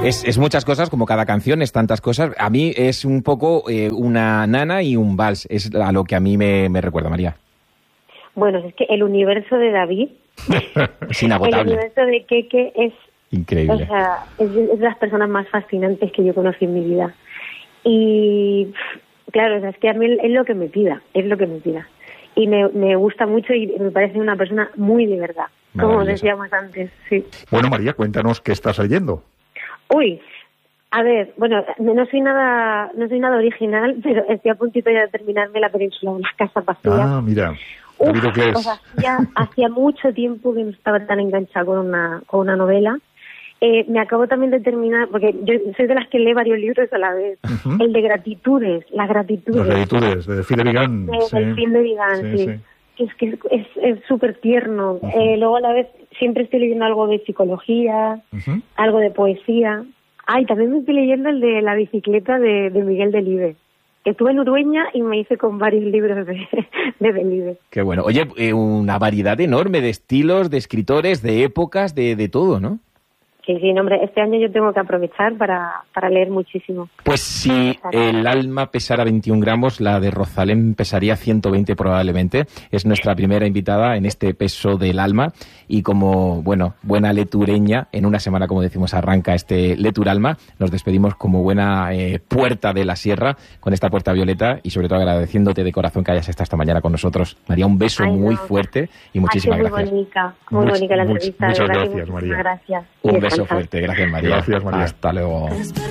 Es muchas cosas, como cada canción, es tantas cosas. A mí es un poco una nana y un vals, es a lo que a mí me recuerda, María. Bueno, es que el universo de David, es inagotable. El universo de Keke es increíble. O sea, es de las personas más fascinantes que yo conocí en mi vida. Y claro, o sea, es que a mí es lo que me pida. Y me gusta mucho y me parece una persona muy de verdad, como decíamos antes, sí. Bueno, María, cuéntanos qué estás leyendo. Uy, a ver, bueno, no soy nada original, pero estoy a puntito ya de terminarme La Península de las Casas Vacías. Ah, mira, David Oclés. O sea, ya hacía mucho tiempo que no estaba tan enganchada con una novela. Me acabo también de terminar, porque yo soy de las que lee varios libros a la vez. Uh-huh. El de Gratitudes, Las Gratitudes. De Philip Vigan. Del fin de Vigan, sí. Es que es súper tierno. Uh-huh. Luego a la vez siempre estoy leyendo algo de psicología, uh-huh, algo de poesía. Y también me estoy leyendo el de La bicicleta de Miguel Delibes. Estuve en Urueña y me hice con varios libros de Delibes. Qué bueno. Oye, una variedad enorme de estilos, de escritores, de épocas, de todo, ¿no? Sí, no, hombre, este año yo tengo que aprovechar para leer muchísimo. Pues si el alma pesara 21 gramos, la de Rosalén pesaría 120 probablemente. Es nuestra primera invitada en este peso del alma. Y como, bueno, buena letureña, en una semana, como decimos, arranca este Letur Alma. Nos despedimos como buena puerta de la sierra, con esta puerta violeta, y sobre todo agradeciéndote de corazón que hayas estado esta mañana con nosotros. María, un beso muy fuerte y muchísimas gracias. Muy bonita la entrevista. Muchas gracias, María. Gracias. Un beso fuerte. Gracias, María. Gracias, María. Hasta luego.